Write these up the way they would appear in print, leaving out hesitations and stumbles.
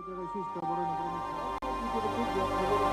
Российская оборонно-промышленная.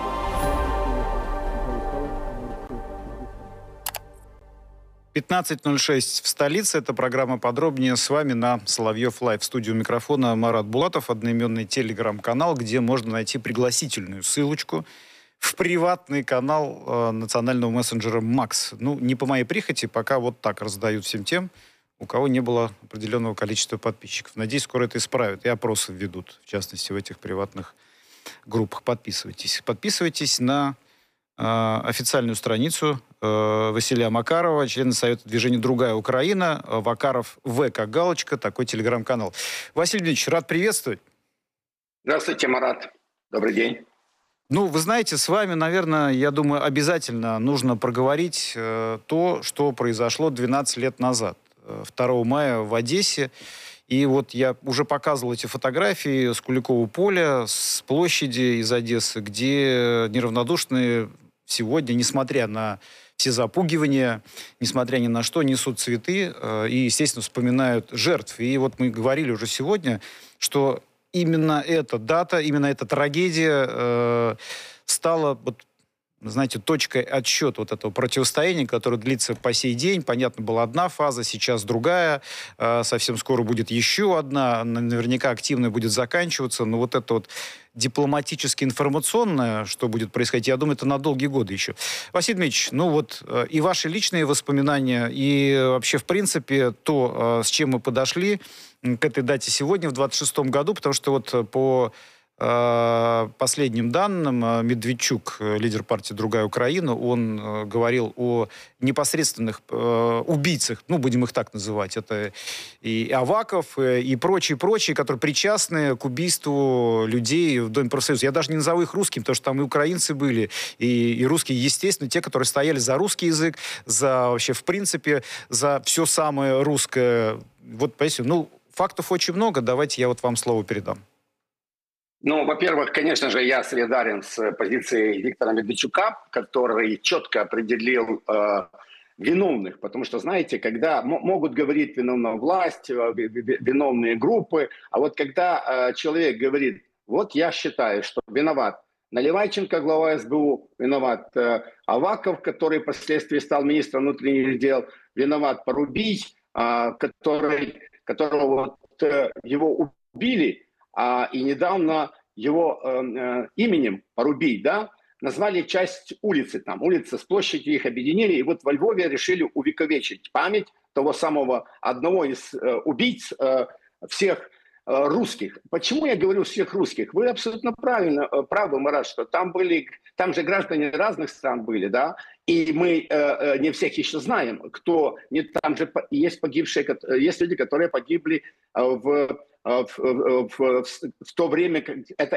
15:06 в столице. Это программа «Подробнее». С вами на Соловьев Лайв. В студию микрофона Марат Булатов. Одноименный телеграм-канал, где можно найти пригласительную ссылочку в приватный канал национального мессенджера Макс. Ну, не по моей прихоти, пока вот так раздают всем тем, у кого не было определенного количества подписчиков. Надеюсь, скоро это исправят. И опросы введут, в частности, в этих приватных группах. Подписывайтесь. Подписывайтесь на официальную страницу Василия Макарова, члена Совета движения «Другая Украина». Макаров В. как галочка, такой телеграм-канал. Василий Дмитриевич, рад приветствовать. Здравствуйте, Марат. Добрый день. Ну, вы знаете, с вами, наверное, я думаю, обязательно нужно проговорить то, что произошло 12 лет назад, 2 мая в Одессе. И вот я уже показывал эти фотографии с Куликового поля, с площади из Одессы, где неравнодушные сегодня, несмотря на все запугивания, несмотря ни на что, несут цветы и, естественно, вспоминают жертв. И вот мы говорили уже сегодня, что именно эта дата, именно эта трагедия стала, вот, знаете, точкой отсчета вот этого противостояния, которое длится по сей день. Понятно, была одна фаза, сейчас другая. Совсем скоро будет еще одна. Наверняка активная будет заканчиваться. Но вот это вот дипломатически-информационное, что будет происходить, я думаю, это на долгие годы еще. Василий Дмитриевич, ну вот и ваши личные воспоминания, и вообще, в принципе, то, с чем мы подошли к этой дате сегодня, в 26-м году, потому что вот по последним данным, Медведчук, лидер партии «Другая Украина», он говорил о непосредственных убийцах, ну, будем их так называть, это и Аваков, и прочие, которые причастны к убийству людей в Доме профсоюза. Я даже не назову их русскими, потому что там и украинцы были, и русские, естественно, те, которые стояли за русский язык, за вообще, в принципе, за все самое русское. Вот, понимаете, ну, фактов очень много, давайте я вот вам слово передам. Ну, во-первых, конечно же, я солидарен с позицией Виктора Медведчука, который четко определил виновных. Потому что, знаете, когда могут говорить виновная власть, виновные группы, а вот когда человек говорит, вот я считаю, что виноват Наливайченко, глава СБУ, виноват Аваков, который впоследствии стал министром внутренних дел, виноват Порубий, которого его убили, и недавно его именем Порубий, да, назвали часть улицы, там, улица с площади, их объединили, и вот во Львове решили увековечить память того самого одного из убийц всех русских. Почему я говорю всех русских? Вы абсолютно правы, Марат, что там же граждане разных стран были, да, и мы не всех еще знаем, там же есть погибшие, есть люди, которые погибли в то время, это